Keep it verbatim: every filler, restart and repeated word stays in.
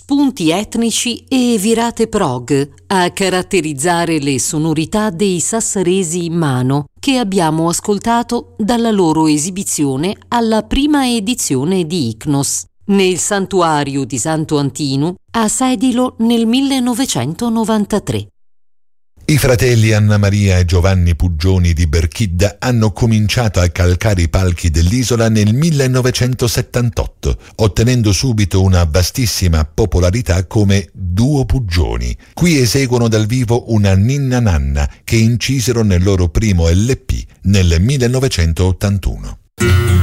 spunti etnici e virate prog a caratterizzare le sonorità dei sassaresi in mano che abbiamo ascoltato dalla loro esibizione alla prima edizione di Ichnos nel santuario di Santo Antino a Sedilo nel millenovecentonovantatré. I fratelli Anna Maria e Giovanni Puggioni di Berchidda hanno cominciato a calcare i palchi dell'isola nel millenovecentosettantotto, ottenendo subito una vastissima popolarità come duo Puggioni. Qui eseguono dal vivo una ninna nanna che incisero nel loro primo L P nel millenovecentottantuno.